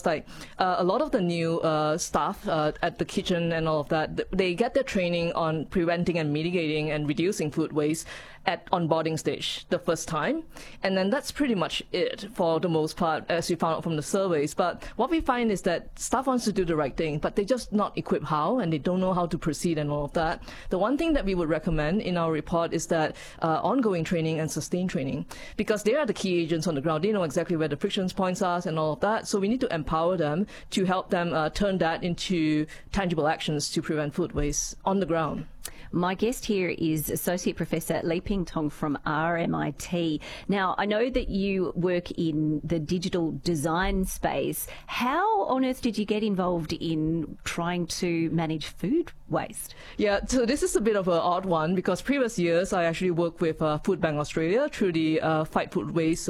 because like a lot of the new staff at the kitchen and all of that, they get their training on preventing and mitigating and reducing food waste at onboarding stage the first time, and then that's pretty much it for the most part, as we found out from the surveys. But what we find is that staff wants to do the right thing, but they just not equipped how, and they don't know how to proceed and all of that. The one thing that we would recommend in our report is that ongoing training and sustained training, because they are the key agents on the ground. They know exactly where the friction points are and all of that. So we need to empower them to help them turn that into tangible actions to prevent food waste on the ground. My guest here is Associate Professor Li-Ping Tong from RMIT. Now, I know that you work in the digital design space. How on earth did you get involved in trying to manage food waste? Yeah, so this is a bit of an odd one, because previous years I actually worked with Food Bank Australia through the Fight Food Waste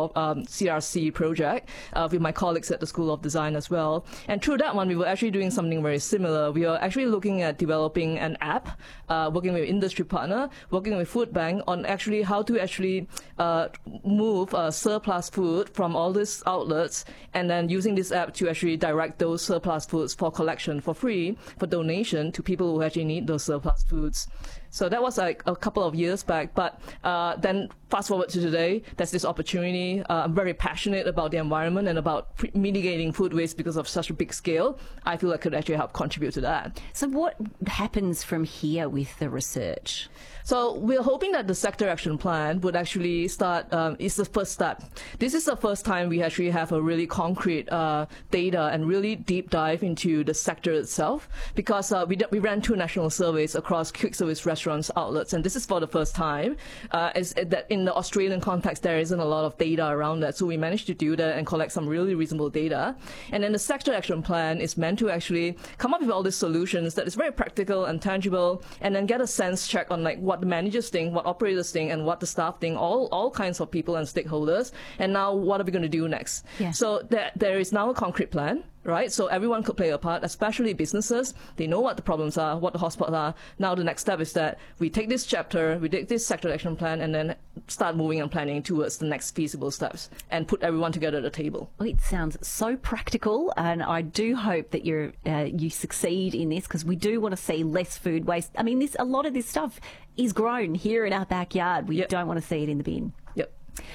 CRC project with my colleagues at the School of Design as well. And through that one, we were actually doing something very similar. We were actually looking at developing an app, working with industry partner, working with Food Bank on actually how to actually move surplus food from all these outlets, and then using this app to actually direct those surplus foods for collection for free, for donation to people who actually need those surplus foods. So that was like a couple of years back, but then fast forward to today, there's this opportunity. I'm very passionate about the environment and about mitigating food waste because of such a big scale. I feel I could actually help contribute to that. So what happens from here with the research? So we're hoping that the sector action plan would actually start, is the first step. This is the first time we actually have a really concrete data and really deep dive into the sector itself, because we ran 2 national surveys across quick service restaurants outlets, and this is for the first time. Is that in the Australian context there isn't a lot of data around that, so we managed to do that and collect some really reasonable data. And then the sector action plan is meant to actually come up with all these solutions that is very practical and tangible, and then get a sense check on like what the managers think, what operators think, and what the staff think, all kinds of people and stakeholders. And now what are we going to do next? Yeah. So there is now a concrete plan, right? So everyone could play a part, especially businesses. They know what the problems are, what the hotspots are. Now the next step is that we take this chapter, we take this sector action plan, and then start moving and planning towards the next feasible steps and put everyone together at the table. Well, it sounds so practical, and I do hope that you succeed in this, because we do want to see less food waste. I mean, a lot of this stuff is grown here in our backyard. We don't want to see it in the bin. Yep.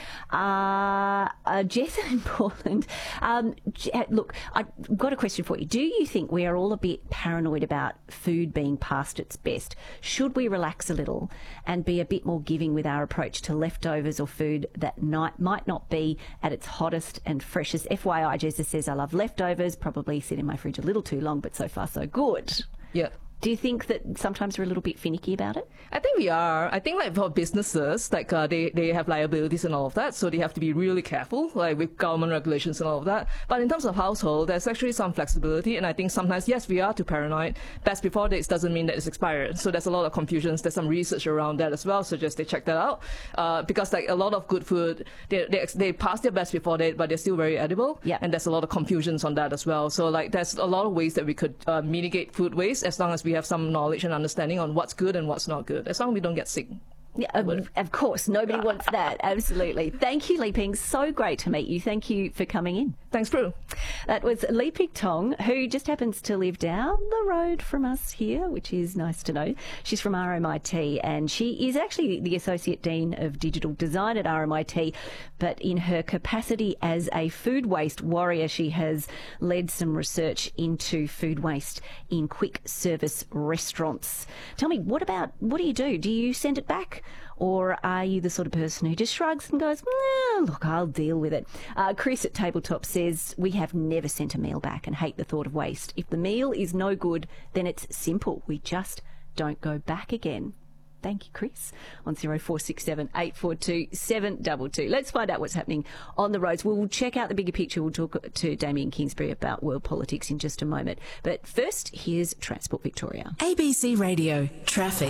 Jess in Portland, look, I've got a question for you. Do you think we are all a bit paranoid about food being past its best? Should we relax a little and be a bit more giving with our approach to leftovers or food that might not be at its hottest and freshest? FYI, Jess says, I love leftovers, probably sit in my fridge a little too long, but so far so good. Yeah. Do you think that sometimes we're a little bit finicky about it? I think we are. I think like for businesses, like they have liabilities and all of that, so they have to be really careful, like with government regulations and all of that. But in terms of household, there's actually some flexibility, and I think sometimes, yes, we are too paranoid. Best before dates doesn't mean that it's expired. So there's a lot of confusions. There's some research around that as well, so just they check that out. Because like a lot of good food, they pass their best before date, but they're still very edible. Yeah. And there's a lot of confusions on that as well. So like there's a lot of ways that we could mitigate food waste, as long as we have some knowledge and understanding on what's good and what's not good, as long as we don't get sick. Yeah, of course. Nobody wants that. Absolutely. Thank you, Li-Ping. So great to meet you. Thank you for coming in. Thanks, Prue. That was Li-Ping Tong, who just happens to live down the road from us here, which is nice to know. She's from RMIT, and she is actually the Associate Dean of Digital Design at RMIT, but in her capacity as a food waste warrior, she has led some research into food waste in quick service restaurants. Tell me, what do you do? Do you send it back? Or are you the sort of person who just shrugs and goes, look, I'll deal with it? Chris at Tabletop says, we have never sent a meal back and hate the thought of waste. If the meal is no good, then it's simple. We just don't go back again. Thank you, Chris, on 0467 842 722. Let's find out what's happening on the roads. We'll check out the bigger picture. We'll talk to Damien Kingsbury about world politics in just a moment. But first, here's Transport Victoria. ABC Radio Traffic.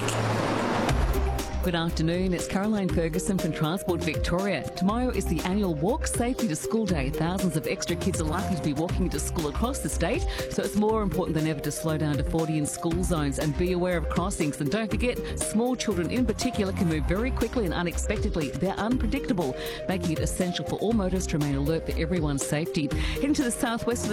Good afternoon, it's Caroline Ferguson from Transport Victoria. Tomorrow is the annual Walk Safely to School Day. Thousands of extra kids are likely to be walking to school across the state, so it's more important than ever to slow down to 40 in school zones and be aware of crossings. And don't forget, small children in particular can move very quickly and unexpectedly. They're unpredictable, making it essential for all motorists to remain alert for everyone's safety. Heading to the southwest of the